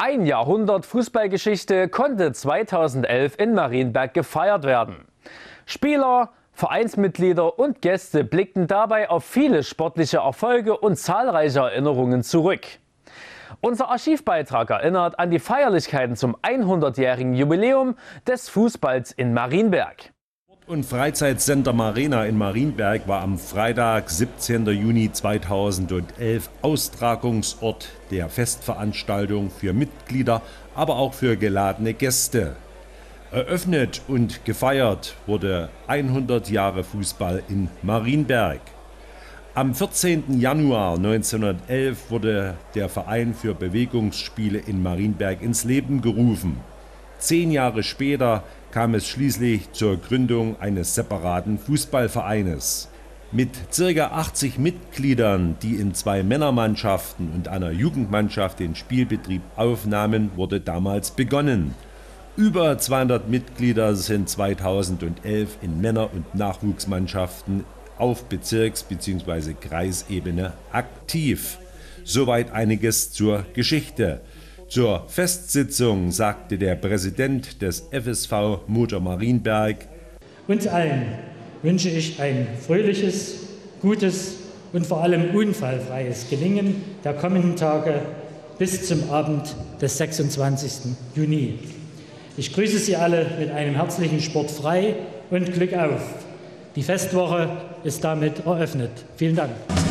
Ein Jahrhundert Fußballgeschichte konnte 2011 in Marienberg gefeiert werden. Spieler, Vereinsmitglieder und Gäste blickten dabei auf viele sportliche Erfolge und zahlreiche Erinnerungen zurück. Unser Archivbeitrag erinnert an die Feierlichkeiten zum 100-jährigen Jubiläum des Fußballs in Marienberg. Und Freizeitsender Marina in Marienberg war am Freitag, 17. Juni 2011 Austragungsort der Festveranstaltung für Mitglieder, aber auch für geladene Gäste. Eröffnet und gefeiert wurde 100 Jahre Fußball in Marienberg. Am 14. Januar 1911 wurde der Verein für Bewegungsspiele in Marienberg ins Leben gerufen. 10 Jahre später kam es schließlich zur Gründung eines separaten Fußballvereines. Mit ca. 80 Mitgliedern, die in 2 Männermannschaften und einer Jugendmannschaft den Spielbetrieb aufnahmen, wurde damals begonnen. Über 200 Mitglieder sind 2011 in Männer- und Nachwuchsmannschaften auf Bezirks- bzw. Kreisebene aktiv. Soweit einiges zur Geschichte. Zur Festsitzung sagte der Präsident des FSV Motor Marienberg: Uns allen wünsche ich ein fröhliches, gutes und vor allem unfallfreies Gelingen der kommenden Tage bis zum Abend des 26. Juni. Ich grüße Sie alle mit einem herzlichen Sportfrei und Glück auf. Die Festwoche ist damit eröffnet. Vielen Dank.